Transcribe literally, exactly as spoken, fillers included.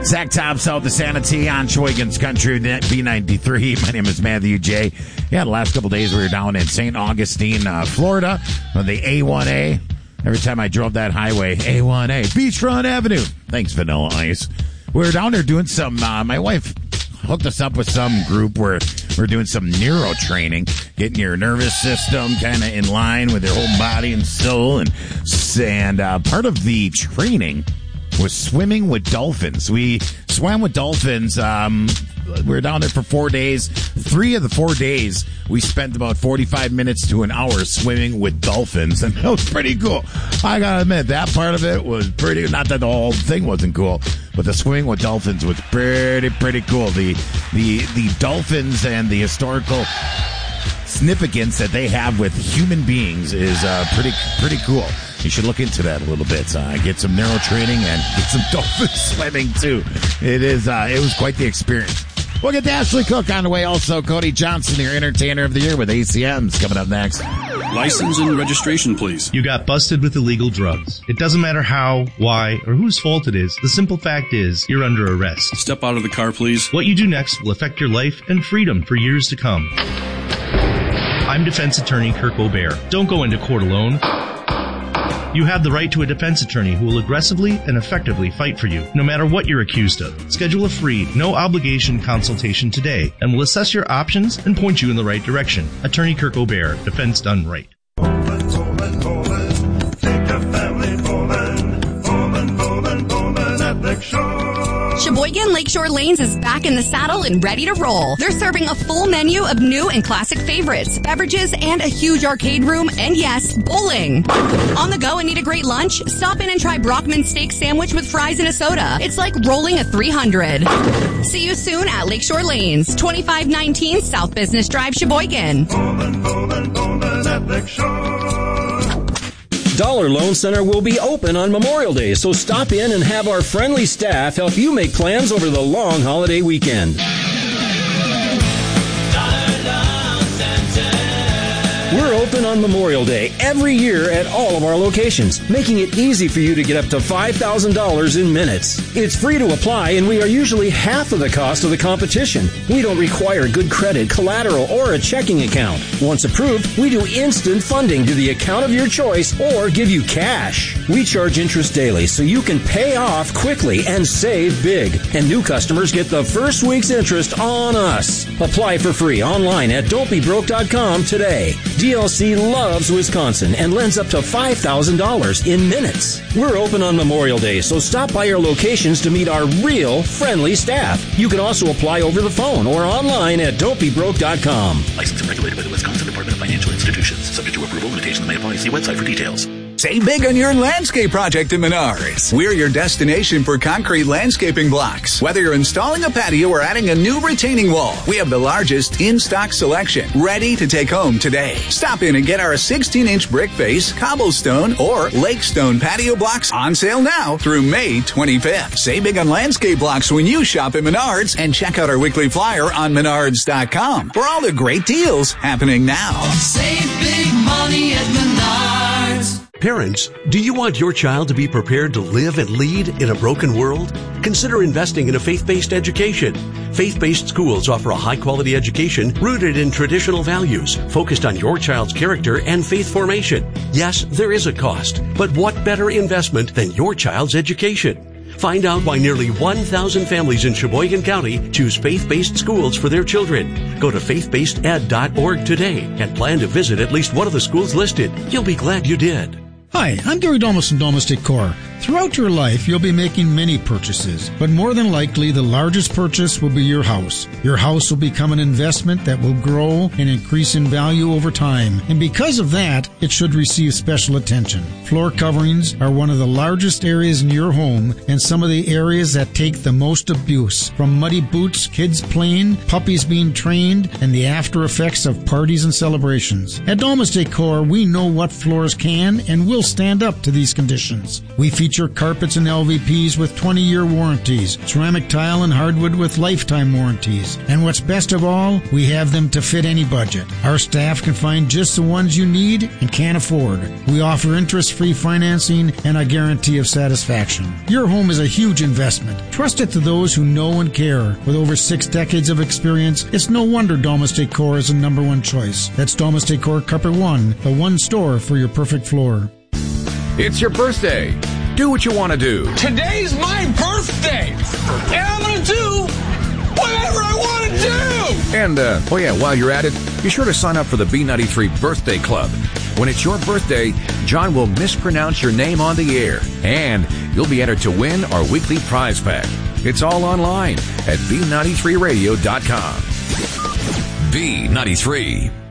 Zach Tops out the Sanity on Sheboygan's Country B ninety-three. My name is Matthew J. Yeah, the last couple days we were down in Saint Augustine, uh, Florida, on the A one A. Every time I drove that highway, A one A, Beachfront Avenue. Thanks, Vanilla Ice. We were down there doing some, uh, my wife hooked us up with some group where we're doing some neuro training, getting your nervous system kind of in line with your whole body and soul. And, and uh, part of the training was swimming with dolphins. We swam with dolphins. Um, we were down there for four days. Three of the four days, we spent about forty-five minutes to an hour swimming with dolphins, and that was pretty cool. I gotta admit, that part of it was pretty, not that the whole thing wasn't cool, but the swimming with dolphins was pretty, pretty cool. The, the, the dolphins and the historical significance that they have with human beings is uh, pretty, pretty cool. You should look into that a little bit. Uh, get some neuro training and get some dolphin swimming too. It is. Uh, it was quite the experience. We'll get to Ashley Cook on the way. Also, Cody Johnson, your Entertainer of the Year with A C Ms, coming up next. License and registration, please. You got busted with illegal drugs. It doesn't matter how, why, or whose fault it is. The simple fact is, you're under arrest. Step out of the car, please. What you do next will affect your life and freedom for years to come. I'm defense attorney Kirk O'Bear. Don't go into court alone. You have the right to a defense attorney who will aggressively and effectively fight for you, no matter what you're accused of. Schedule a free, no-obligation consultation today, and we'll assess your options and point you in the right direction. Attorney Kirk O'Bear, defense done right. Poland, Poland, Poland, take your family Poland, Poland, Poland, Poland at Lakeshore. Sheboygan Lakeshore Lanes is back in the saddle and ready to roll. They're serving a full menu of new and classic favorites, beverages, and a huge arcade room, and yes, bowling. On the go and need a great lunch? Stop in and try Brockman's Steak Sandwich with fries and a soda. It's like rolling a three hundred. See you soon at Lakeshore Lanes, twenty-five nineteen South Business Drive, Sheboygan. Poland, Poland, Poland at Lakeshore. Dollar Loan Center will be open on Memorial Day, so stop in and have our friendly staff help you make plans over the long holiday weekend. We're open on Memorial Day every year at all of our locations, making it easy for you to get up to five thousand dollars in minutes. It's free to apply, and we are usually half of the cost of the competition. We don't require good credit, collateral, or a checking account. Once approved, we do instant funding to the account of your choice or give you cash. We charge interest daily so you can pay off quickly and save big. And new customers get the first week's interest on us. Apply for free online at don't be broke dot com today. D L C loves Wisconsin and lends up to five thousand dollars in minutes. We're open on Memorial Day, so stop by our locations to meet our real friendly staff. You can also apply over the phone or online at don't be broke dot com. Licensed and regulated by the Wisconsin Department of Financial Institutions. Subject to approval, limitations may apply. See website for details. Save big on your landscape project at Menards. We're your destination for concrete landscaping blocks. Whether you're installing a patio or adding a new retaining wall, we have the largest in-stock selection ready to take home today. Stop in and get our sixteen-inch brick face, cobblestone, or lake stone patio blocks on sale now through May twenty-fifth. Save big on landscape blocks when you shop at Menards, and check out our weekly flyer on menards dot com for all the great deals happening now. Save big money at Menards. Parents, do you want your child to be prepared to live and lead in a broken world? Consider investing in a faith-based education. Faith-based schools offer a high-quality education rooted in traditional values, focused on your child's character and faith formation. Yes, there is a cost, but what better investment than your child's education? Find out why nearly one thousand families in Sheboygan County choose faith-based schools for their children. Go to faith based ed dot org today and plan to visit at least one of the schools listed. You'll be glad you did. Hi, I'm Gary Domus from Domus Decor. Throughout your life, you'll be making many purchases, but more than likely, the largest purchase will be your house. Your house will become an investment that will grow and increase in value over time, and because of that, it should receive special attention. Floor coverings are one of the largest areas in your home and some of the areas that take the most abuse, from muddy boots, kids playing, puppies being trained, and the after effects of parties and celebrations. At Domus Decor, we know what floors can and will stand up to these conditions. We feature feature carpets and L V Ps with twenty-year warranties, ceramic tile and hardwood with lifetime warranties. And what's best of all, we have them to fit any budget. Our staff can find just the ones you need and can't afford. We offer interest-free financing and a guarantee of satisfaction. Your home is a huge investment. Trust it to those who know and care. With over six decades of experience, it's no wonder Domus Decor is the number one choice. That's Domus Decor Carpet One, the one store for your perfect floor. It's your birthday. Do what you want to do. Today's my birthday, and I'm going to do whatever I want to do. And, uh, oh yeah, while you're at it, be sure to sign up for the B ninety-three Birthday Club. When it's your birthday, John will mispronounce your name on the air, and you'll be entered to win our weekly prize pack. It's all online at B ninety-three radio dot com. B ninety-three.